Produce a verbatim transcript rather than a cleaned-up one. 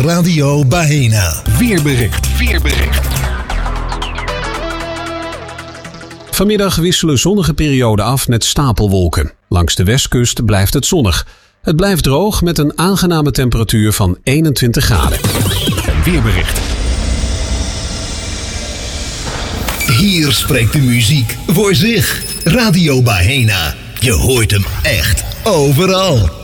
Radio Baena. Weerbericht. Weerbericht. Vanmiddag wisselen zonnige perioden af met stapelwolken. Langs de westkust blijft het zonnig. Het blijft droog met een aangename temperatuur van eenentwintig graden. Weerbericht. Hier spreekt de muziek voor zich. Radio Baena. Je hoort hem echt overal.